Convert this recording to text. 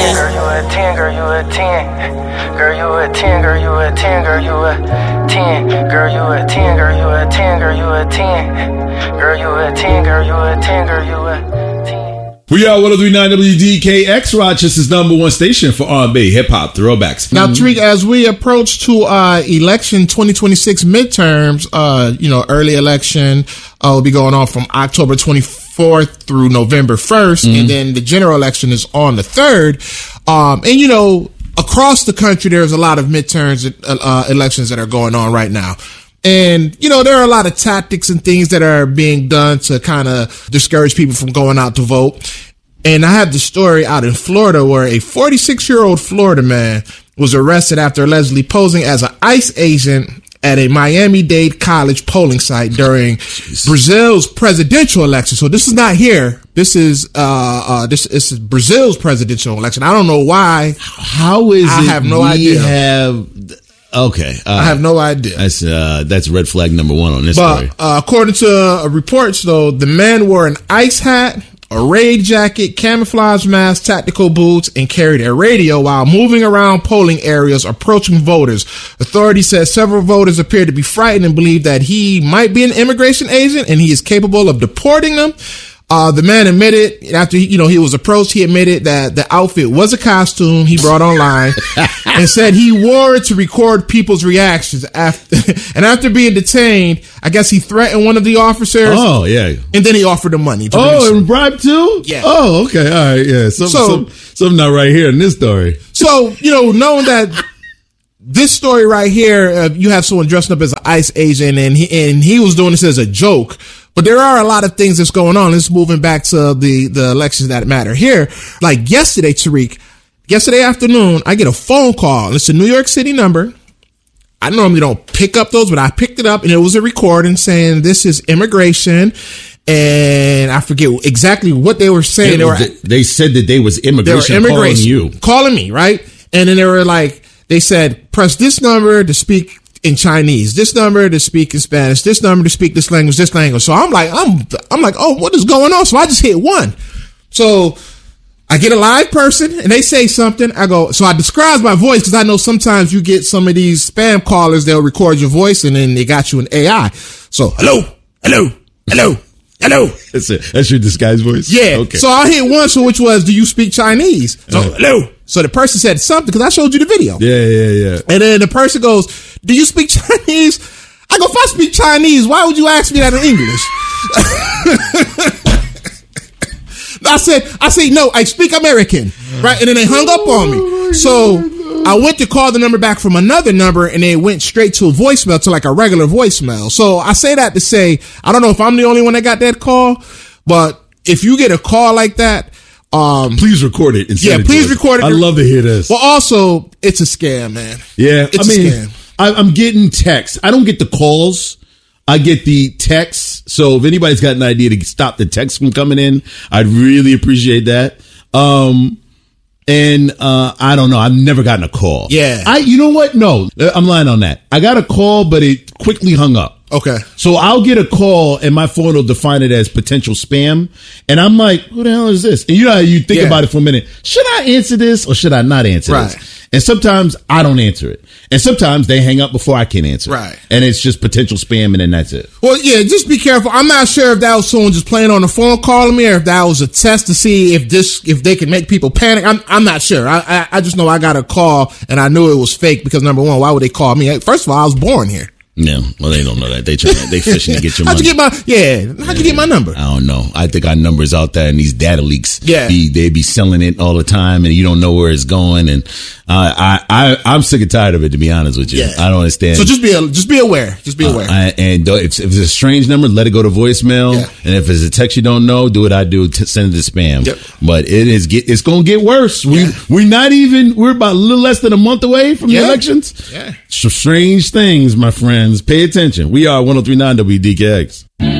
10. Girl, you a 10, girl, you a 10. Girl, you a 10, girl, you a 10, girl, you a 10. Girl, you a 10, girl, you a 10, girl, you a 10. Girl, you a 10, girl, you a 10, girl, you a 10. We are 103.9 WDKX, Rochester's #1 station for R&B, hip-hop, throwbacks. Now, Tariq, as we approach to election 2026 midterms, early election will be going on from October 24th through November 1st, and then the general election is on the 3rd. Across the country, there's a lot of midterms elections that are going on right now. And, there are a lot of tactics and things that are being done to kind of discourage people from going out to vote. And I have the story out in Florida where a 46-year-old Florida man was arrested after allegedly posing as an ICE agent at a Miami-Dade college polling site during Brazil's presidential election. So this is not here. This is Brazil's presidential election. I don't know why. How is I it? have no idea. Okay. I have no idea. That's red flag number 1 on this story. According to reports, though, the man wore an ice hat, a raid jacket, camouflage mask, tactical boots, and carried a radio while moving around polling areas approaching voters. Authorities said several voters appeared to be frightened and believe that he might be an immigration agent and he is capable of deporting them. The man admitted after he was approached, he admitted that the outfit was a costume he brought online and said he wore it to record people's reactions after being detained. I guess he threatened one of the officers. Oh, yeah. And then he offered him money. And bribed too? Yeah. Oh, okay. All right. Yeah. Something not right here in this story. So, knowing that this story right here, you have someone dressed up as an ICE agent and he was doing this as a joke. But there are a lot of things that's going on. It's moving back to the elections that matter here. Like yesterday, Tariq, yesterday afternoon, I get a phone call. It's a New York City number. I normally don't pick up those, but I picked it up and it was a recording saying this is immigration. And I forget exactly what they were saying. They said that they was immigration calling me, right? And then they said, press this number to speak in Chinese, this number to speak in Spanish, this number to speak this language. So I'm like, oh, what is going on? So I just hit 1. So I get a live person and they say something. So I describe my voice because I know sometimes you get some of these spam callers, they'll record your voice and then they got you in AI. So hello. That's it. That's your disguised voice? Yeah. Okay. So I hit 1, which was, do you speak Chinese? So hello. So the person said something because I showed you the video. Yeah. And then the person goes, do you speak Chinese? I go, if I speak Chinese, why would you ask me that in English? I said, no, I speak American. Right. And then they hung up on me. So I went to call the number back from another number and it went straight to a voicemail, to like a regular voicemail. So I say that to say, I don't know if I'm the only one that got that call, but if you get a call like that, please record it. Please record it. I'd love to hear this. Well, also, it's a scam, man. Yeah. It's a scam. I'm getting texts. I don't get the calls. I get the texts. So if anybody's got an idea to stop the text from coming in, I'd really appreciate that. And I don't know. I've never gotten a call. Yeah. You know what? No, I'm lying on that. I got a call, but it quickly hung up. Okay. So I'll get a call and my phone will define it as potential spam. And I'm like, who the hell is this? And you think about it for a minute. Should I answer this or should I not answer this? And sometimes I don't answer it. And sometimes they hang up before I can answer. Right. And it's just potential spam and then that's it. Well, yeah, just be careful. I'm not sure if that was someone just playing on the phone calling me or if that was a test to see if they can make people panic. I'm not sure. I just know I got a call and I knew it was fake because number one, why would they call me? First of all, I was born here. Yeah, well, they don't know that. They fishing to get your money. How'd you get my number? I don't know. I think our number's out there in these data leaks. Yeah. They be selling it all the time and you don't know where it's going. And, I'm sick and tired of it, to be honest with you. Yeah. I don't understand. So just be aware. Just be aware. And if it's a strange number, let it go to voicemail. Yeah. And if it's a text you don't know, do what I do, send it to spam. Yep. But it's going to get worse. We're about a little less than a month away from the elections. Yeah. So strange things, my friends. Pay attention. We are 103.9 WDKX.